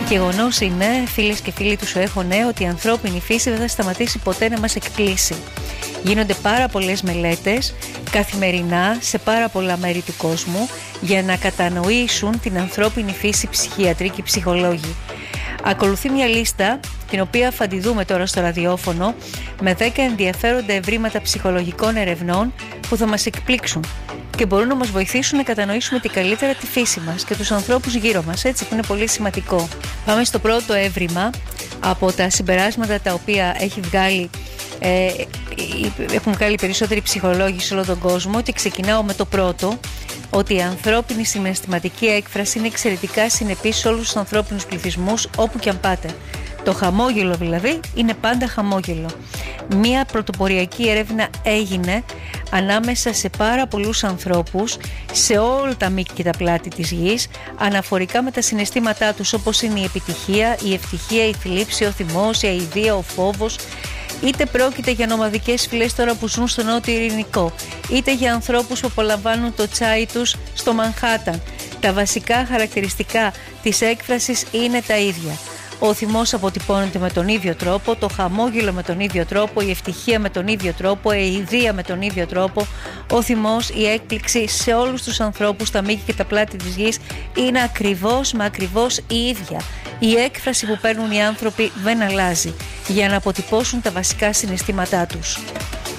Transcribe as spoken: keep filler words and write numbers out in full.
Γεγονός είναι, φίλες και φίλοι του Σου Έχω Νέο, ότι η ανθρώπινη φύση δεν θα σταματήσει ποτέ να μας εκπλήσει. Γίνονται πάρα πολλές μελέτες καθημερινά σε πάρα πολλά μέρη του κόσμου για να κατανοήσουν την ανθρώπινη φύση ψυχιατροί και ψυχολόγοι. Ακολουθεί μια λίστα, την οποία θα τη δούμε τώρα στο ραδιόφωνο, με δέκα ενδιαφέροντα ευρήματα ψυχολογικών ερευνών που θα μας εκπλήξουν και μπορούν να μας βοηθήσουν να κατανοήσουμε τι καλύτερα τη φύση μας και τους ανθρώπους γύρω μας, έτσι, που είναι πολύ σημαντικό. Πάμε στο πρώτο έβριμα από τα συμπεράσματα τα οποία έχει βγάλει, ε, έχουν βγάλει περισσότεροι ψυχολόγοι σε όλο τον κόσμο, και ξεκινάω με το πρώτο, ότι η ανθρώπινη συναισθηματική έκφραση είναι εξαιρετικά συνεπή σε όλους τους ανθρώπινους πληθυσμούς, όπου και αν πάτε. Το χαμόγελο δηλαδή είναι πάντα χαμόγελο. Μία πρωτοποριακή έρευνα έγινε ανάμεσα σε πάρα πολλούς ανθρώπους σε όλα τα μήκη και τα πλάτη της γης, αναφορικά με τα συναισθήματά τους, όπως είναι η επιτυχία, η ευτυχία, η θλίψη, ο θυμός, η αηδία, ο φόβος. Είτε πρόκειται για νομαδικές φυλές τώρα που ζουν στο Νότιο Ειρηνικό, είτε για ανθρώπους που απολαμβάνουν το τσάι τους στο Μανχάταν. Τα βασικά χαρακτηριστικά της έκφρασης είναι τα ίδια. Ο θυμός αποτυπώνεται με τον ίδιο τρόπο, το χαμόγελο με τον ίδιο τρόπο, η ευτυχία με τον ίδιο τρόπο, η αηδία με τον ίδιο τρόπο. Ο θυμός, η έκπληξη σε όλους τους ανθρώπους, τα μήκη και τα πλάτη της γης, είναι ακριβώς μα ακριβώς η ίδια. Η έκφραση που παίρνουν οι άνθρωποι δεν αλλάζει για να αποτυπώσουν τα βασικά συναισθήματά τους.